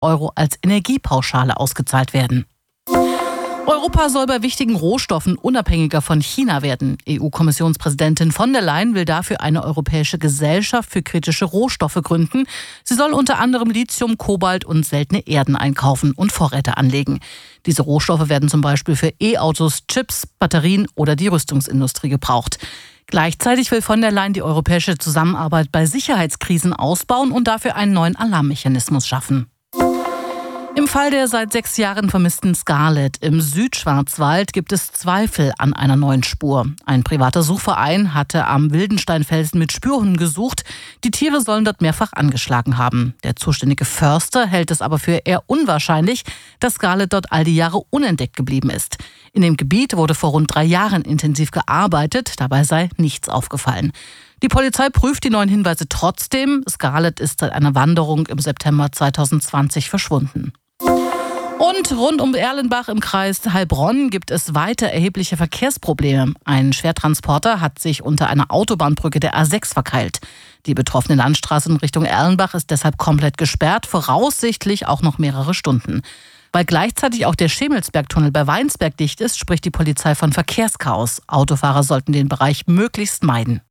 Euro als Energiepauschale ausgezahlt werden. Europa soll bei wichtigen Rohstoffen unabhängiger von China werden. EU-Kommissionspräsidentin von der Leyen will dafür eine europäische Gesellschaft für kritische Rohstoffe gründen. Sie soll unter anderem Lithium, Kobalt und seltene Erden einkaufen und Vorräte anlegen. Diese Rohstoffe werden zum Beispiel für E-Autos, Chips, Batterien oder die Rüstungsindustrie gebraucht. Gleichzeitig will von der Leyen die europäische Zusammenarbeit bei Sicherheitskrisen ausbauen und dafür einen neuen Alarmmechanismus schaffen. Im Fall der seit 6 Jahren vermissten Scarlett im Südschwarzwald gibt es Zweifel an einer neuen Spur. Ein privater Suchverein hatte am Wildensteinfelsen mit Spürhunden gesucht. Die Tiere sollen dort mehrfach angeschlagen haben. Der zuständige Förster hält es aber für eher unwahrscheinlich, dass Scarlett dort all die Jahre unentdeckt geblieben ist. In dem Gebiet wurde vor rund 3 Jahren intensiv gearbeitet. Dabei sei nichts aufgefallen. Die Polizei prüft die neuen Hinweise trotzdem. Scarlett ist seit einer Wanderung im September 2020 verschwunden. Und rund um Erlenbach im Kreis Heilbronn gibt es weiter erhebliche Verkehrsprobleme. Ein Schwertransporter hat sich unter einer Autobahnbrücke der A6 verkeilt. Die betroffene Landstraße in Richtung Erlenbach ist deshalb komplett gesperrt, voraussichtlich auch noch mehrere Stunden. Weil gleichzeitig auch der Schemelsbergtunnel bei Weinsberg dicht ist, spricht die Polizei von Verkehrschaos. Autofahrer sollten den Bereich möglichst meiden.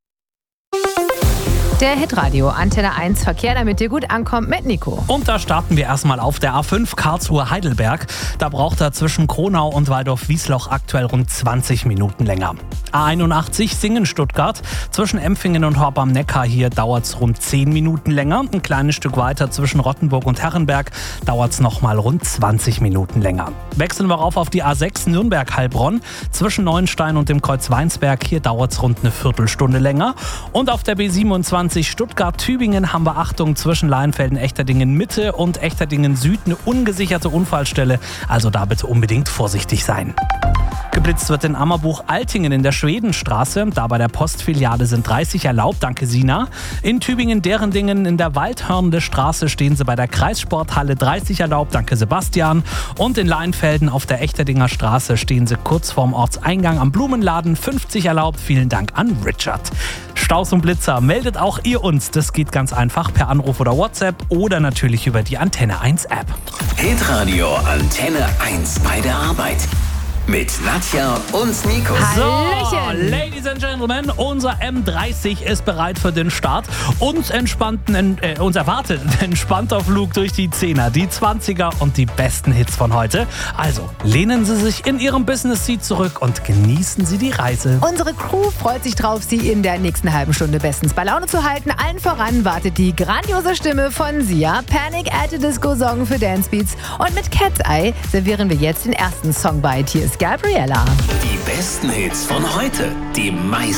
Der Hitradio Antenne 1 Verkehr, damit dir gut ankommt, mit Nico. Und da starten wir erstmal auf der A5 Karlsruhe-Heidelberg. Da braucht er zwischen Kronau und Waldorf-Wiesloch aktuell rund 20 Minuten länger. A81 Singen-Stuttgart. Zwischen Empfingen und Horb am Neckar hier dauert es rund 10 Minuten länger. Ein kleines Stück weiter zwischen Rottenburg und Herrenberg dauert es nochmal rund 20 Minuten länger. Wechseln wir rauf auf die A6 Nürnberg-Heilbronn. Zwischen Neuenstein und dem Kreuz Weinsberg hier dauert es rund eine Viertelstunde länger. Und auf der B27 Stuttgart-Tübingen haben wir Achtung zwischen Leinfelden-Echterdingen-Mitte und Echterdingen-Süd eine ungesicherte Unfallstelle. Also da bitte unbedingt vorsichtig sein. Geblitzt wird in Ammerbuch-Altingen in der Schwedenstraße. Da bei der Postfiliale sind 30 erlaubt, danke Sina. In Tübingen-Derendingen in der Waldhörnle Straße stehen sie bei der Kreissporthalle 30 erlaubt, danke Sebastian. Und in Leinfelden auf der Echterdinger Straße stehen sie kurz vorm Ortseingang am Blumenladen 50 erlaubt, vielen Dank an Richard. Staus und Blitzer, meldet auch ihr uns. Das geht ganz einfach per Anruf oder WhatsApp oder natürlich über die Antenne 1 App. Hitradio Antenne 1 bei der Arbeit. Mit Nadja und Nico. So, Ladies and Gentlemen, unser M30 ist bereit für den Start. Uns erwartet ein entspannter Flug durch die 10er, die 20er und die besten Hits von heute. Also lehnen Sie sich in Ihrem Business-Seat zurück und genießen Sie die Reise. Unsere Crew freut sich drauf, Sie in der nächsten halben Stunde bestens bei Laune zu halten. Allen voran wartet die grandiose Stimme von Sia, Panic at the Disco Song für Dance Beats. Und mit Cat's Eye servieren wir jetzt den ersten Song bei. Hier ist Gabriella. Die besten Hits von heute, die meisten